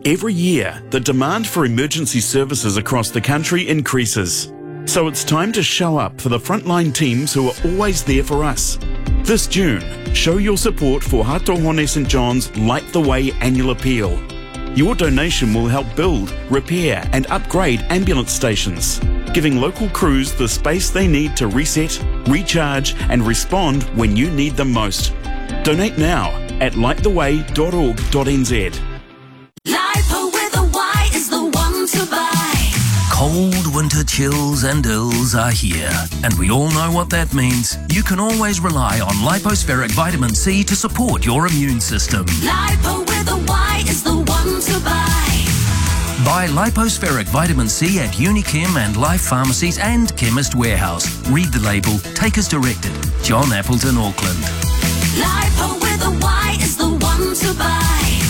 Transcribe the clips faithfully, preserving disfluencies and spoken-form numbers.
Every year, the demand for emergency services across the country increases. So it's time to show up for the frontline teams who are always there for us. This June, show your support for Hatohone St John's Light the Way annual appeal. Your donation will help build, repair and upgrade ambulance stations, giving local crews the space they need to reset, recharge and respond when you need them most. Donate now at light the way dot org dot n z. Lipo with a Y is the one to buy. Cold winter chills and ills are here, and we all know what that means. You can always rely on Lipospheric Vitamin C to support your immune system. Lipo with a Y is the one to buy. Buy Lipospheric Vitamin C at Unichem and Life Pharmacies and Chemist Warehouse. Read the label, take as directed. John Appleton, Auckland. Lipo with a Y is the one to buy.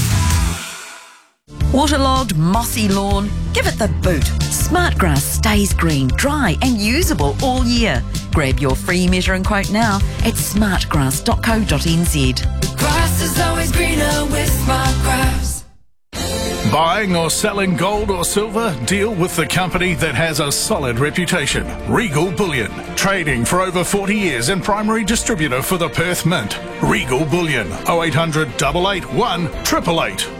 Waterlogged, mossy lawn? Give it the boot. Smartgrass stays green, dry and usable all year. Grab your free measuring quote now at smartgrass dot co dot n z. Grass is always greener with Smartgrass. Buying or selling gold or silver? Deal with the company that has a solid reputation. Regal Bullion. Trading for over forty years and primary distributor for the Perth Mint. Regal Bullion. oh eight hundred, eight eight one, eight eight eight.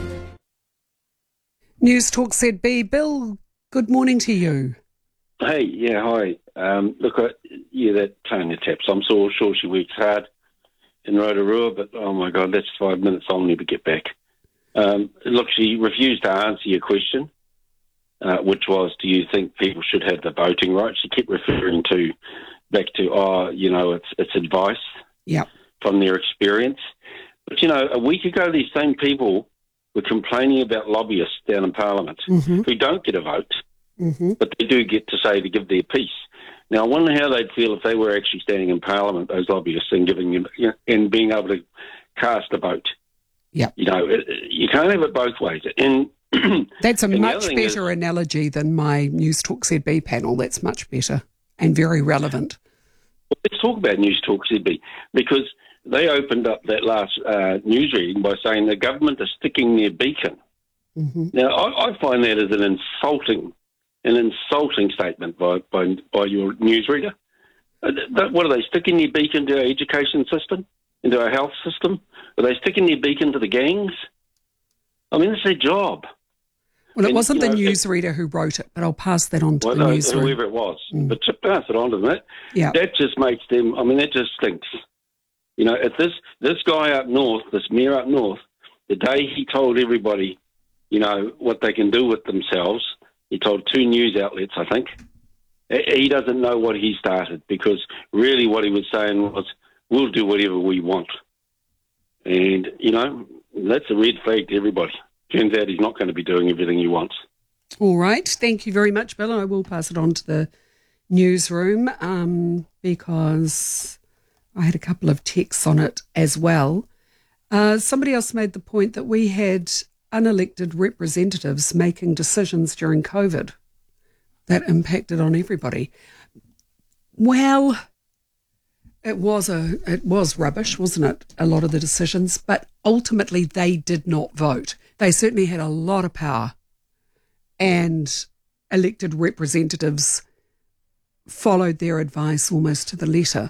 News Talk Z B. Bill, good morning to you. Hey, yeah, hi. Um, look, I, yeah, that Tanya Taps, I'm so sure she works hard in Rotorua, but oh my God, that's five minutes I'll never get back. Um, look, she refused to answer your question, uh, which was, do you think people should have the voting rights? She kept referring to back to, oh, you know, it's it's advice yep. from their experience. But, you know, a week ago, these same people were complaining about lobbyists down in Parliament mm-hmm. who don't get a vote, mm-hmm. but they do get to say to give their piece. Now, I wonder how they'd feel if they were actually standing in Parliament, those lobbyists, and giving them, you know, and being able to cast a vote. Yeah, you know, it, you can't have it both ways. And that's a and much better is, analogy than my News Talk Z B panel. That's much better and very relevant. Well, let's talk about News Talk Z B, because they opened up that last uh, news reading by saying the government is sticking their beacon. Mm-hmm. Now, I, I find that as an insulting, an insulting statement by by, by your newsreader. Uh, what are they sticking their beacon to our education system, into our health system? Are they sticking their beacon to the gangs? I mean, it's their job. Well, it and, wasn't the know, newsreader it, who wrote it, but I'll pass that on to well, the no, newsreader. Whoever it was, mm. but to pass it on to them, that, yeah. that just makes them, I mean, that just stinks. You know, if this, this guy up north, this mayor up north, the day he told everybody, you know, what they can do with themselves, he told two news outlets, I think, he doesn't know what he started, because really what he was saying was, we'll do whatever we want. And, you know, that's a red flag to everybody. Turns out he's not going to be doing everything he wants. All right. Thank you very much, Bill. I will pass it on to the newsroom um, because I had a couple of texts on it as well. Uh, somebody else made the point that we had unelected representatives making decisions during COVID that impacted on everybody. Well, it was a it was rubbish, wasn't it? A lot of the decisions, but ultimately they did not vote. They certainly had a lot of power, and elected representatives followed their advice almost to the letter.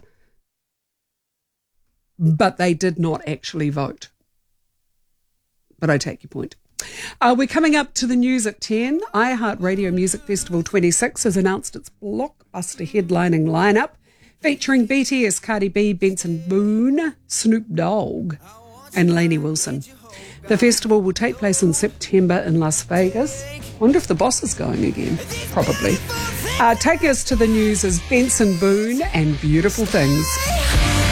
But they did not actually vote. But I take your point. Uh, we're coming up to the news at ten. iHeartRadio Music Festival twenty-six has announced its blockbuster headlining lineup, featuring B T S, Cardi B, Benson Boone, Snoop Dogg and Lainey Wilson. The festival will take place in September in Las Vegas. Wonder if the boss is going again. Probably. Uh, taking us to the news is Benson Boone and Beautiful Things.